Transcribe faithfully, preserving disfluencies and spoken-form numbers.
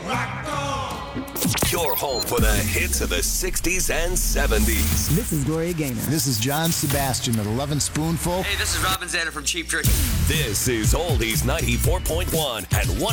Your home for the hits of the sixties and seventies. This is Gloria Gaynor. This is John Sebastian at eleven Spoonful. Hey, this is Robin Zander from Cheap Trick. This is Oldies ninety-four point one and one.